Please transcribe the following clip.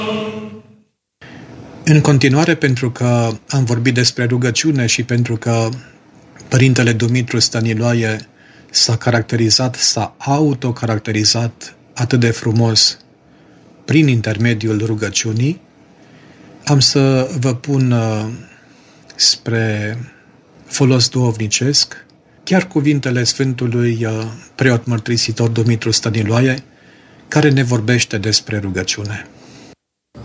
În continuare, pentru că am vorbit despre rugăciune și pentru că Părintele Dumitru Stăniloae s-a autocaracterizat atât de frumos prin intermediul rugăciunii, am să vă pun spre folos duhovnicesc chiar cuvintele Sfântului preot mărturisitor Dumitru Stăniloae, care ne vorbește despre rugăciune.